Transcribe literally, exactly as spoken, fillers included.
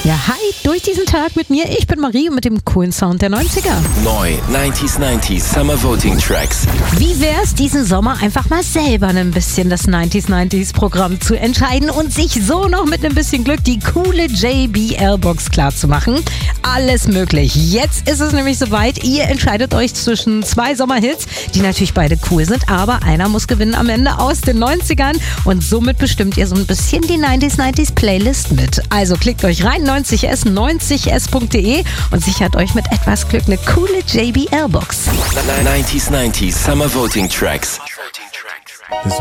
Ja, hi, durch diesen Tag mit mir. Ich bin Marie und mit dem coolen Sound der neunziger. Neu neunzig neunzig Summer Voting Tracks. Wie wär's, diesen Sommer einfach mal selber ein bisschen das neunzig neunzig Programm zu entscheiden und sich so noch mit ein bisschen Glück die coole J B L-Box klarzumachen? Alles möglich. Jetzt ist es nämlich soweit. Ihr entscheidet euch zwischen zwei Sommerhits, die natürlich beide cool sind, aber einer muss gewinnen am Ende aus den neunzigern und somit bestimmt ihr so ein bisschen die neunzig neunzig Playlist mit. Also klickt euch rein, neunzig s, neunzig s punkt de und sichert euch mit etwas Glück eine coole J B L-Box. neunzig neunzig Summer Voting Tracks.